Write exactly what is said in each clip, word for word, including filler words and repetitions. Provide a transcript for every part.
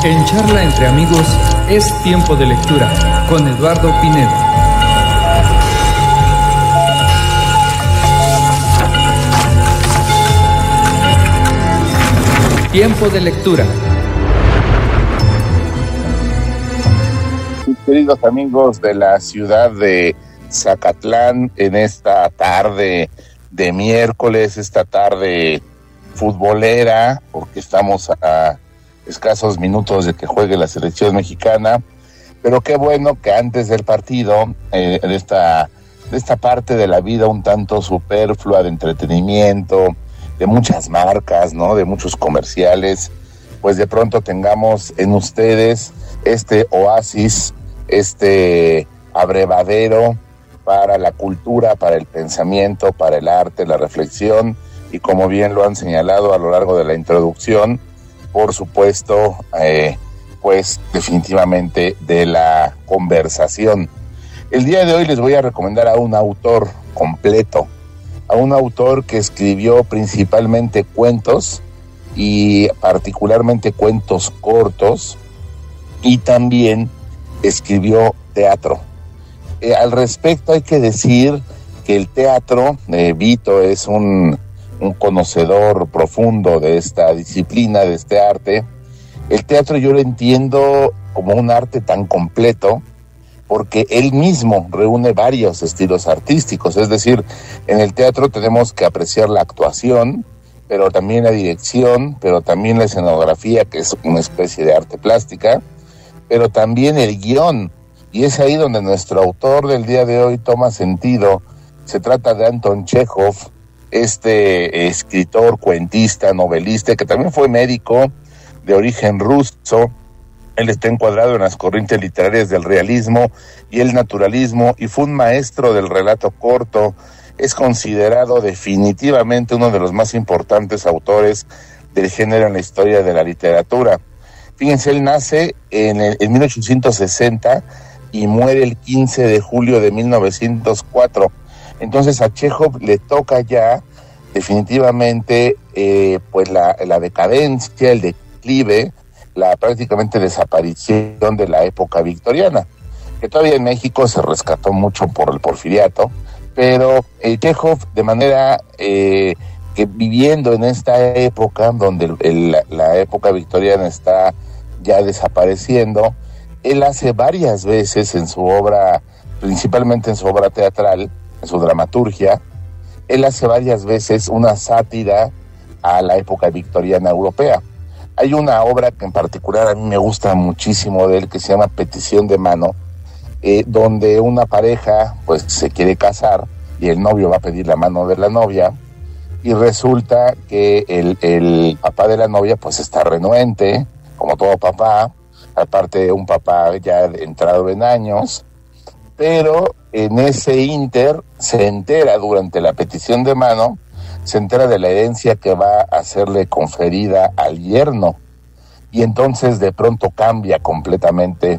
En Charla entre Amigos es tiempo de lectura con Eduardo Pineda. Tiempo de lectura. Queridos amigos de la ciudad de Zacatlán, en esta tarde de miércoles, esta tarde futbolera, porque estamos a escasos minutos de que juegue la selección mexicana, pero qué bueno que antes del partido, eh, de, esta, de esta parte de la vida un tanto superflua de entretenimiento, de muchas marcas, ¿no? De muchos comerciales, pues de pronto tengamos en ustedes este oasis, este abrevadero para la cultura, para el pensamiento, para el arte, la reflexión, y como bien lo han señalado a lo largo de la introducción, por supuesto, eh, pues definitivamente de la conversación. El día de hoy les voy a recomendar a un autor completo, a un autor que escribió principalmente cuentos y particularmente cuentos cortos, y también escribió teatro. Eh, al respecto hay que decir que el teatro, eh, Vito es un, un conocedor profundo de esta disciplina, de este arte. El teatro yo lo entiendo como un arte tan completo porque él mismo reúne varios estilos artísticos, es decir, en el teatro tenemos que apreciar la actuación, pero también la dirección, pero también la escenografía, que es una especie de arte plástica, pero también el guión, y es ahí donde nuestro autor del día de hoy toma sentido. Se trata de Anton Chejov, este escritor, cuentista, novelista, que también fue médico de origen ruso. Él está encuadrado en las corrientes literarias del realismo y el naturalismo, y fue un maestro del relato corto. Es considerado definitivamente uno de los más importantes autores del género en la historia de la literatura. Fíjense, él nace en, el, en mil ochocientos sesenta y muere el quince de julio de mil novecientos cuatro. Entonces a Chejov le toca ya definitivamente eh, pues la, la decadencia, el declive, la prácticamente desaparición de la época victoriana, que todavía en México se rescató mucho por el porfiriato, pero eh, Chejov de manera eh, que viviendo en esta época donde el, el, la época victoriana está ya desapareciendo, él hace varias veces en su obra, principalmente en su obra teatral, en su dramaturgia, él hace varias veces una sátira a la época victoriana europea. Hay una obra que en particular a mí me gusta muchísimo de él, que se llama Petición de Mano, eh, donde una pareja pues se quiere casar y el novio va a pedir la mano de la novia, y resulta que el, el papá de la novia pues está renuente, como todo papá, aparte de un papá ya entrado en años, pero en ese ínter se entera durante la petición de mano, se entera de la herencia que va a serle conferida al yerno, y entonces de pronto cambia completamente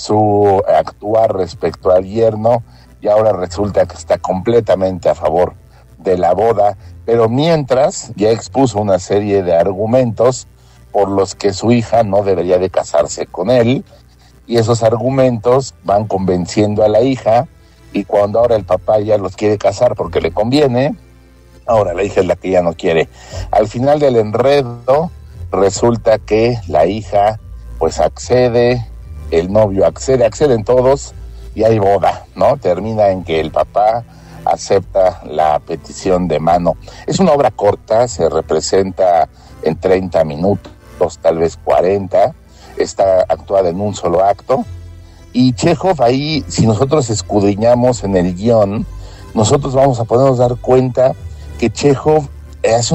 su actuar respecto al yerno, y ahora resulta que está completamente a favor de la boda, pero mientras ya expuso una serie de argumentos por los que su hija no debería de casarse con él, y esos argumentos van convenciendo a la hija, y cuando ahora el papá ya los quiere casar porque le conviene, ahora la hija es la que ya no quiere. Al final del enredo resulta que la hija pues accede, el novio accede, acceden todos y hay boda, ¿no? Termina en que el papá acepta la petición de mano. Es una obra corta, se representa en treinta minutos, tal vez cuarenta, está actuada en un solo acto, y Chejov ahí, si nosotros escudriñamos en el guión, nosotros vamos a podernos dar cuenta que Chejov hace